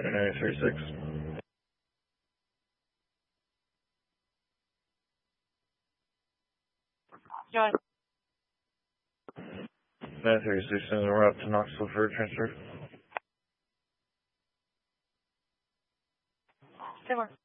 936. John. 936 and we're up to Knoxville for transfer. Stay more.